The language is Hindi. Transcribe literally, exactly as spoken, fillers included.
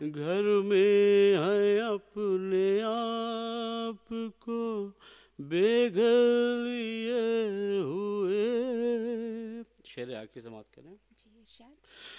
घर में है अपने आप को बेघर लिए हुए। शेर आखिरी समाप्त करें। जी शायद